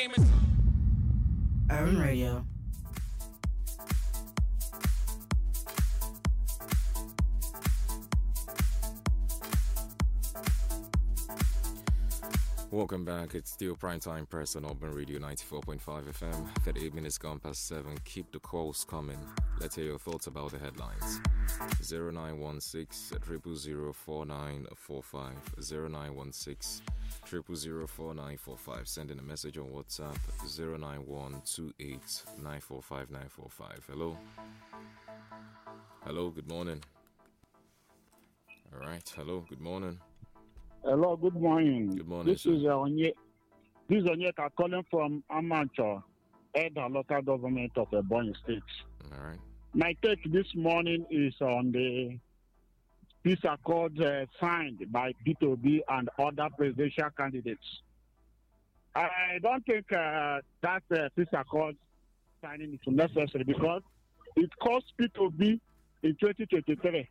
Urban Radio. Welcome back. It's still Primetime Press on Urban Radio 94.5 FM. 38 minutes gone past 7. Keep the calls coming. Let's hear your thoughts about the headlines. 0916 000 4945. 0916 000 4945. Sending a message on WhatsApp 09128 945 945. Hello. Hello, good morning. All right. Hello, good morning. Hello, good morning. Good morning. This is Onyeka calling from Amancho, Edda local government of Ebonyi State. All right. My take this morning is on the peace accord signed by P2B and other presidential candidates. I don't think that peace accord signing is necessary because it cost P2B in 2023.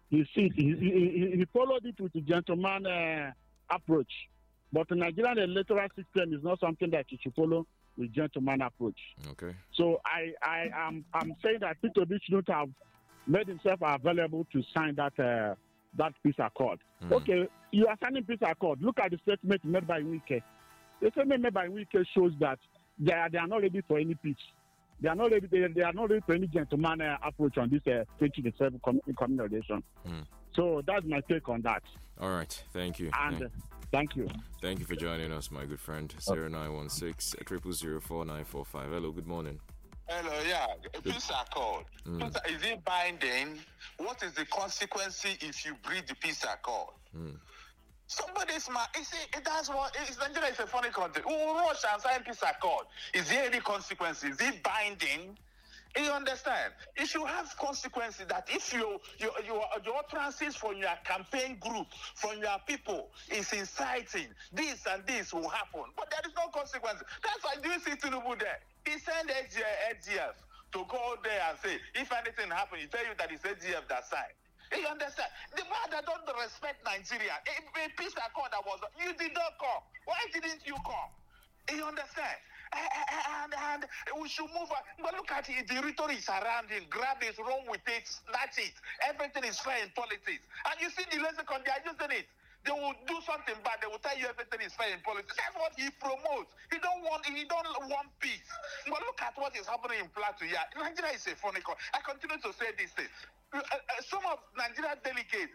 He followed it with a gentleman approach. But the Nigerian electoral system is not something that you should follow with gentleman approach. Okay. So I'm saying that P2B shouldn't have made himself available to sign that peace accord. Okay, you are signing peace accord. Look at the statement made by Wike. The statement made by Wike shows that they are not ready for any peace. They are not ready. They are not ready for any gentleman approach on this 2027 coming election. So that's my take on that. All right. Thank you. And thank you. Thank you for joining us, my good friend. 0916 000 4945. Hello. Good morning. Hello. Yeah. Peace accord. Is it binding? What is the consequence if you breach the peace accord? Somebody's man. You see, that's what. Nigeria is a funny country. Who rush and sign peace accord? Is there any consequences? Is it binding? You understand? It should have consequences that if your utterances from your campaign group, from your people, is inciting, this and this will happen. But there is no consequence. That's why do you see Tinubu there? He sent HGF to go there and say, if anything happens, he tell you that it's HGF that signed. You understand? The man that don't respect Nigeria, a peace accord that was, you did not come. Why didn't you come? You understand? And we should move on. But look at it, the rhetoric is around him. Grab it, run with it, snatch it. Everything is fair in politics. And you see the lexicon, they are using it. They will do something bad. They will tell you everything is fair in politics. That's what he promotes. He don't want peace. But look at what is happening in Plateau here. Nigeria is a funny country. I continue to say this thing. Some of Nigeria delegates,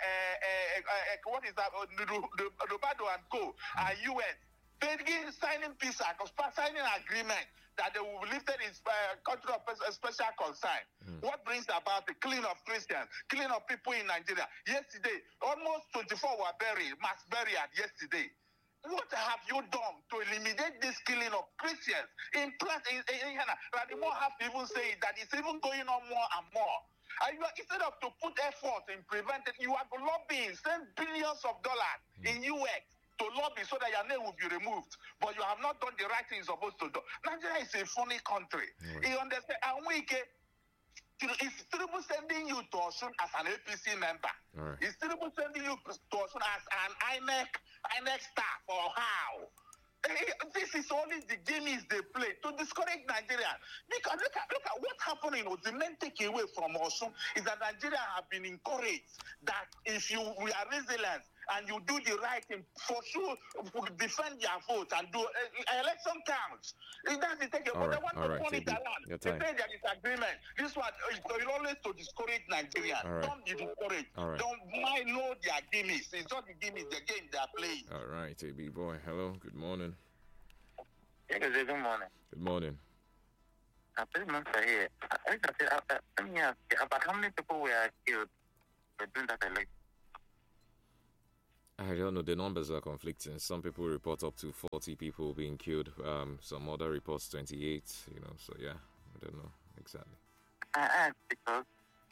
what is that? Robado and Co. are UN. They begin signing peace accords, signing agreement that they will be lifted in country of special concern. What brings about the killing of Christians, killing of people in Nigeria? Yesterday, almost 24 were buried, mass burial yesterday. What have you done to eliminate this killing of Christians in Ghana? Radimo have to even say that it's even going on more and more. Instead of to put effort in preventing, you are lobbying, send billions of dollars in UX to lobby so that your name will be removed. But you have not done the right thing you're supposed to do. Nigeria is a funny country. You understand? And is Tinubu sending you to Osun as an APC member? Is Tinubu sending you to Osun as an INEC staff or how? This is only the games they play to discourage Nigeria. Because look at what happened in the main takeaway from Osun is that Nigeria have been encouraged that if we are resilient and you do the right thing, for sure, defend your vote and do election counts. That's the takeaway. But they want to turn it around. They say there is agreement. This one is always to discourage Nigeria. Don't be discouraged. Don't mind know their gimmicks. It's not the gimmicks, the game they are playing. All right, AB boy. Hello. Good morning. Good morning. Good morning. Pretty much here. Let me ask you about how many people were killed during that election? I don't know. The numbers are conflicting. Some people report up to 40 people being killed. Some other reports 28. So yeah, I don't know exactly. I asked because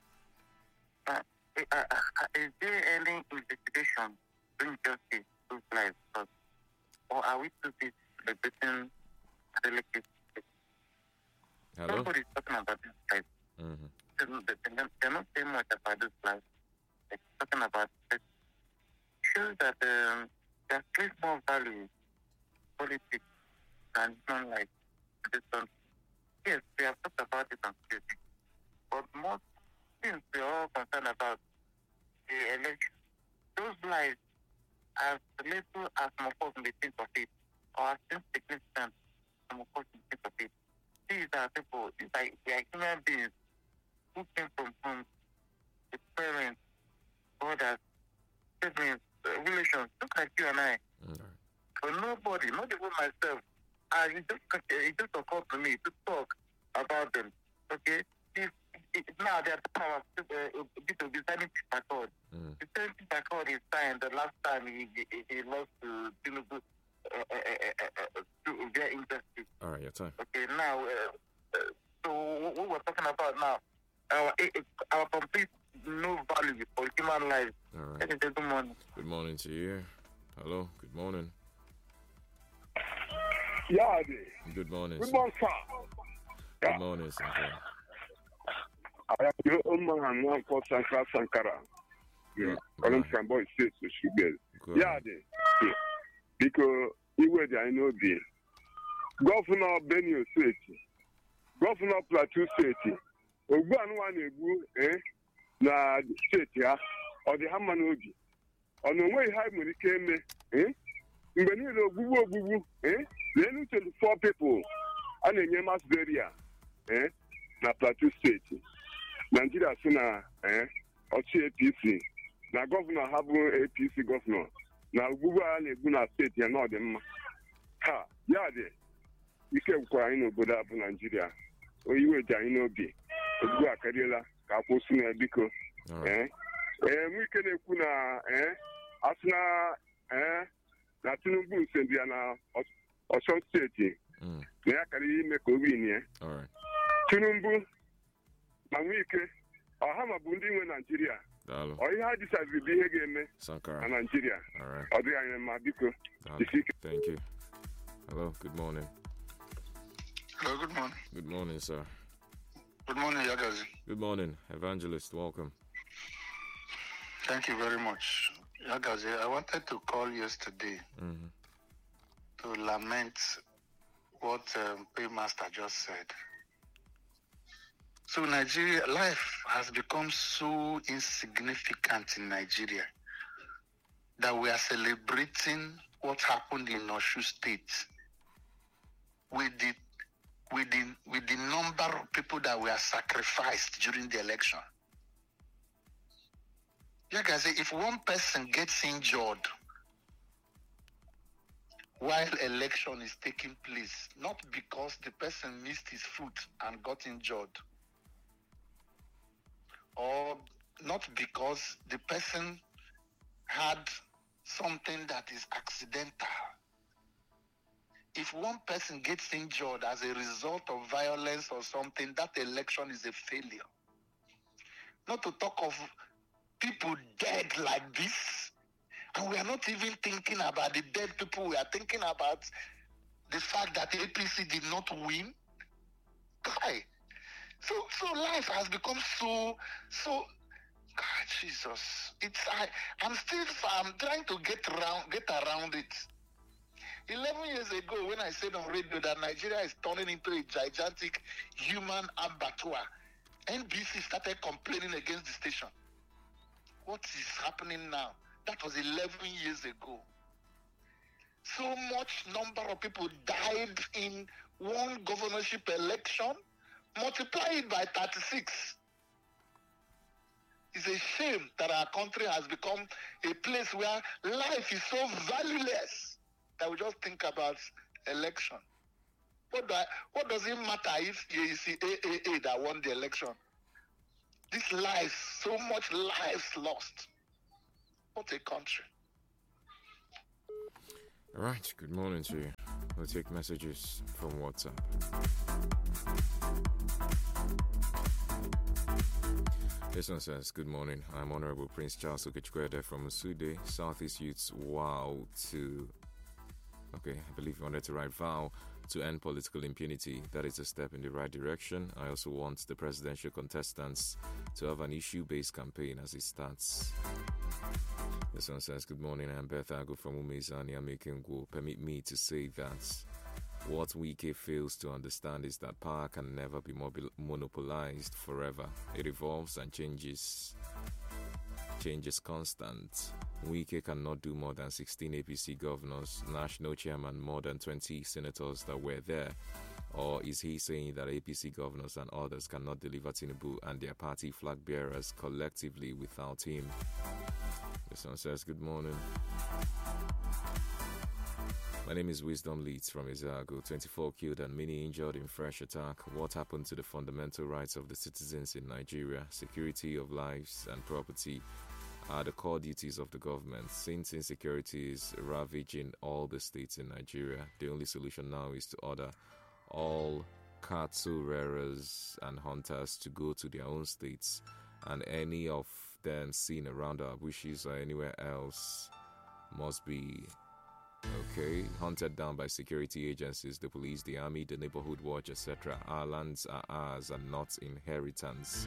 is there any investigation doing justice to lives, or are we too busy celebrating relatives? Hello? Nobody's talking about this life. They're not saying much about this life. They're talking about it. Shows that there's place more value politics and human life in this country. Yes, we have talked about it on security, but most things we are all concerned about the election. Those lives, as little as some of us may think of it, or as insignificant some of us may think of it, these are people, they are human beings who came from homes with parents, brothers, siblings, relations, just like you and I. But nobody, not even myself, it just occurred to me to talk about them. Okay? Now they are power to be signing peace accord. The same peace accord is signed the last time he lost to Tinubu to their injustice. All right, your time. Okay, now, so what we're talking about now, our complete no value for human life. All right. Good morning. Good morning to you. Hello, good morning. Yeah, Good morning. good Sir. morning, sir. Good morning, sir. I am your own man, Uncle Sankara. Yeah, I'm from Boy State, so she get. Go Yeah, ahead. because he was I know the Governor Benue State, Governor Plateau State, Ogbuanu na state ya, ọ dị ha mma n'obi. Ọ na onweghị ha nwere ike eme, mgbe niile ogbugbu, n'elu 24 people a na-enye mass burial, na Plateau State. Nigeria si na ọchị APC, na gọvanọ ha bụ APC gọvanọ, na ogbugbu a na-egbu na steeti ya na ọ dị mma. Ha, ya dị, ike gwụkwara anyị n'obodo a bụ Nigeria. Oyiwe dị anyị n'obi, ogbugbu akarịela ka akwụsị na biko. Nwike na-ekwu na asị na Tinubu nsendi ya na Ọsọ steeti na ya karịrị ime ka o win ya. Tinubu na Nwike ọha ma bụ ndị nwe Nigeria. Ọ ihe ha disaziri bụ ihe ga-eme na Nigeria. Ọ dịghị anyị mma biko. Thank you. Hello, good morning. Hello, good morning. Good morning, sir. Good morning, Yagazi. Good morning, Evangelist. Welcome. Thank you very much. Yagazi, I wanted to call yesterday to lament what Paymaster just said. So Nigeria, life has become so insignificant in Nigeria that we are celebrating what happened in Oshu State with the number of people that were sacrificed during the election. Yeah, guys, if one person gets injured while election is taking place, not because the person missed his foot and got injured, or not because the person had something that is accidental. If one person gets injured as a result of violence or something, that election is a failure. Not to talk of people dead like this, and we are not even thinking about the dead people. We are thinking about the fact that APC did not win. Guy, so life has become so. God, Jesus, I'm trying to get around it. 11 years ago, when I said on radio that Nigeria is turning into a gigantic human abattoir, NBC started complaining against the station. What is happening now? That was 11 years ago. So much number of people died in one governorship election. Multiply it by 36. It's a shame that our country has become a place where life is so valueless that we just think about election. What does it matter if you see AAA that won the election? This life, so much lives lost. What a country. All right, good morning to you. We'll take messages from WhatsApp. This one says, good morning. I'm Honorable Prince Charles Okechkwede from Usude, Southeast Youth's vow to... Okay, I believe you wanted to write vow to end political impunity. That is a step in the right direction. I also want the presidential contestants to have an issue-based campaign as it starts. This one says, good morning. I'm Beth Ago from Umezani Amekengwo. Permit me to say that What Wike fails to understand is that power can never be monopolized forever. It evolves and changes constant. Wike cannot do more than 16 APC governors, national chairman, more than 20 senators that were there. Or is he saying that APC governors and others cannot deliver Tinubu and their party flag bearers collectively without him? This one says, good morning. My name is Wisdom Leeds from Izago. 24 killed and many injured in fresh attack. What happened to the fundamental rights of the citizens in Nigeria? Security of lives and property are the core duties of the government. Since insecurity is ravaging all the states in Nigeria, the only solution now is to order all cattle rearers and hunters to go to their own states, and any of them seen around our bushes or anywhere else must be hunted down by security agencies, the police, the army, the neighborhood watch, etc. Our lands are ours and not inheritance.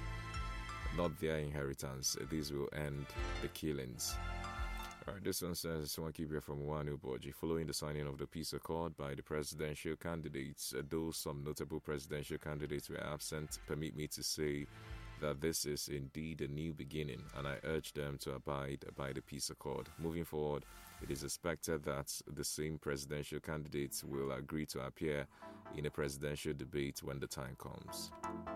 Not their inheritance. These will end the killings. Alright, this one says, Swakibia from Wanu Boji. Following the signing of the peace accord by the presidential candidates, though some notable presidential candidates were absent, permit me to say that this is indeed a new beginning, and I urge them to abide by the peace accord. Moving forward, it is expected that the same presidential candidates will agree to appear in a presidential debate when the time comes.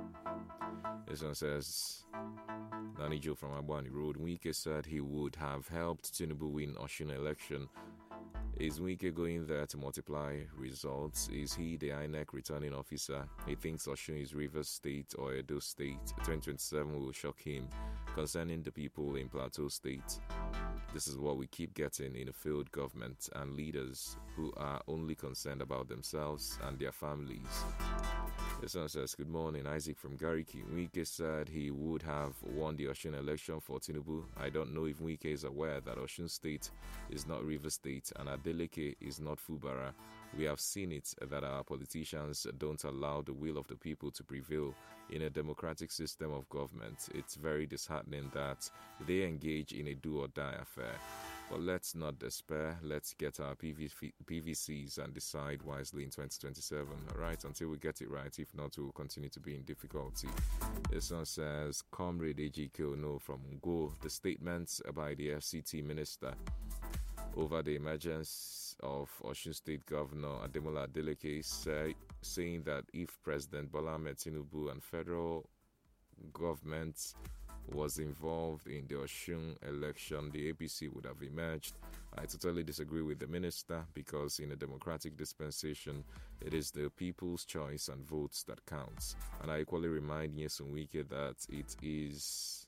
This one says, Nani Joe from Abwani Road. Wike said he would have helped Tinubu win Osun election. Is Wike going there to multiply results? Is he the INEC returning officer? He thinks Osun is Rivers State or Edo State. 2027 will shock him. Concerning the people in Plateau State, this is what we keep getting in a failed government and leaders who are only concerned about themselves and their families. This one says, good morning, Isaac from Gariki. Wike said he would have won the Osun election for Tinubu. I don't know if Wike is aware that Osun State is not River State and Adeleke is not Fubara. We have seen it that our politicians don't allow the will of the people to prevail in a democratic system of government. It's very disheartening that they engage in a do-or-die affair. But let's not despair. Let's get our PVCs and decide wisely in 2027. Alright, until we get it right. If not, we'll continue to be in difficulty. This one says, Comrade AGK Ono from Ngo. The statements by the FCT minister over the emergence of Osun State Governor Ademola Adeleke saying that if President Bola Ahmed Tinubu and federal government was involved in the Osun election, the APC would have emerged. I totally disagree with the minister because in a democratic dispensation, it is the people's choice and votes that counts. And I equally remind Nyesom Wike that it is,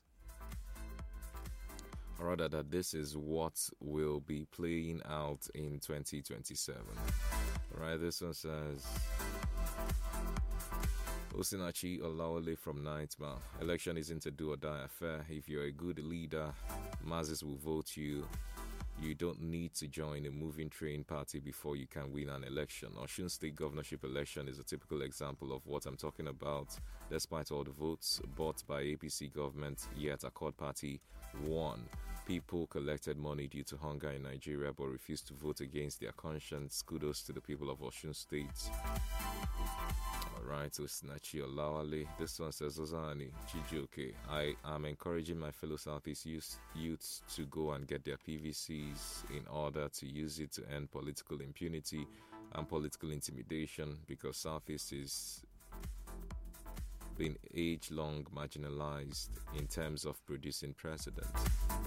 or rather that this is what will be playing out in 2027. Alright, this one says, Osinachi Olawale from Nightmare. Election isn't a do-or-die affair. If you're a good leader, masses will vote you. You don't need to join a moving train party before you can win an election. Osun State governorship election is a typical example of what I'm talking about. Despite all the votes bought by APC government, yet Accord Party won. People collected money due to hunger in Nigeria but refused to vote against their conscience. Kudos to the people of Osun State. Alright, so Snachi Olawale. This one says, Ozani Chijoke. I am encouraging my fellow Southeast youths to go and get their PVCs in order to use it to end political impunity and political intimidation because Southeast is been age-long marginalized in terms of producing precedent.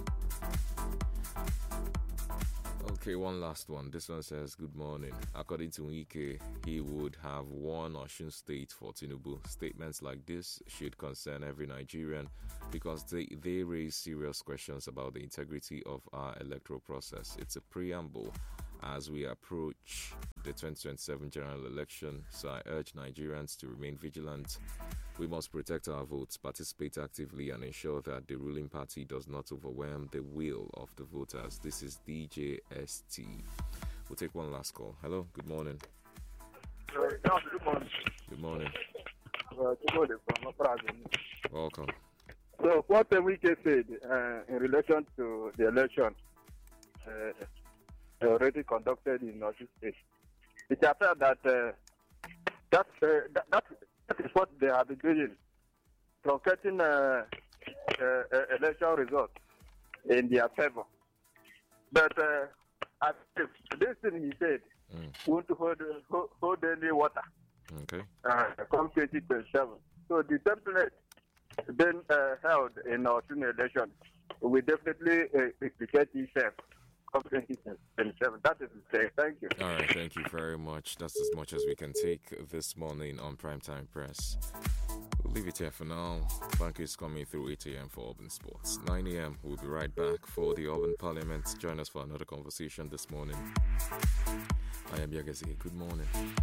Okay, one last one. This one says, good morning. According to Wike, he would have won Osun State for Tinubu. Statements like this should concern every Nigerian because they raise serious questions about the integrity of our electoral process. It's a preamble as we approach the 2027 general election, so I urge Nigerians to remain vigilant. We must protect our votes, participate actively, and ensure that the ruling party does not overwhelm the will of the voters. This is DJST. We'll take one last call. Hello, good morning. Good morning. Good morning. Good morning from Prague. Welcome. So, what Wike said in relation to the election already conducted in Osun State, it appears that that is what they have been doing, truncating election results in their favor. But this thing he said won't hold any water. Okay. Come 2027. So the template then held in our election will definitely implicate itself. Come 2027. That is the thing. Thank you. All right, thank you very much. That's as much as we can take this morning on Primetime Press. We'll leave it here for now. Bank is coming through 8 a.m. for Urban Sports. 9 a.m. We'll be right back for the Urban Parliament. Join us for another conversation this morning. I am Yagazi. Good morning.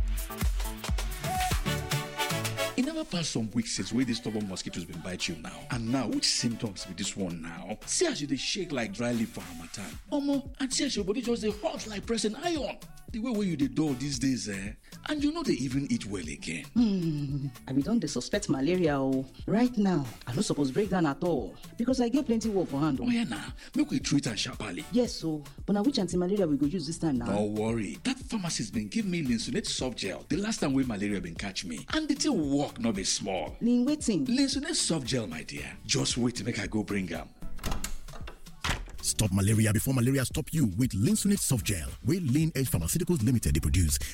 It never passed some weeks since where this stubborn mosquitoes been bite you now. And now, which symptoms with this one now? See as you they shake like dry leaf for Harmattan. Omo, and see as your body just they hot like pressing iron. The way you dey dull these days, and you know they even eat well again. I be don dey suspect malaria right now. I no suppose break down at all because I get plenty work for hand. Oh yeah, nah. Make we treat and sharply. Yes, but now which anti-malaria we go use this time now? Don't worry. That pharmacist been give me Linsunate soft gel the last time when malaria been catch me, and the thing work not be small. Lin waiting. Linsunate soft gel, my dear. Just wait to make I go bring them. Stop malaria before malaria stop you with Linsunate soft gel, where Lean Edge Pharmaceuticals Limited they produce.